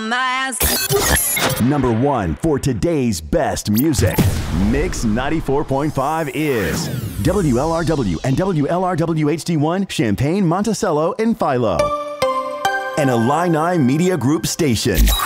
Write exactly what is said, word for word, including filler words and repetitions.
that ass. Number one for today's best music. Mix ninety-four point five is W L R W and W L R W H D one, Champaign, Monticello, and Philo. An Illini Media Group station.